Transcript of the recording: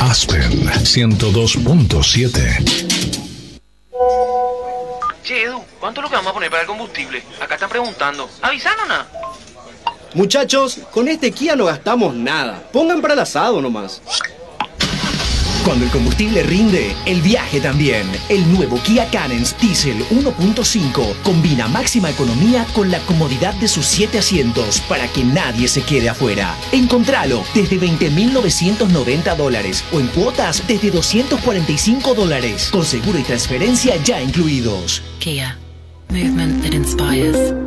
Aspen 102.7. Che, Edu, ¿cuánto es lo que vamos a poner para el combustible? Acá están preguntando. ¿Avisaron nada? Muchachos, con este Kia no gastamos nada. Pongan para el asado nomás. Cuando el combustible rinde, el viaje también. El nuevo Kia Carens Diesel 1.5 combina máxima economía con la comodidad de sus 7 asientos para que nadie se quede afuera. Encontralo desde $20,990 o en cuotas desde $245, con seguro y transferencia ya incluidos. Kia. Movement that inspires.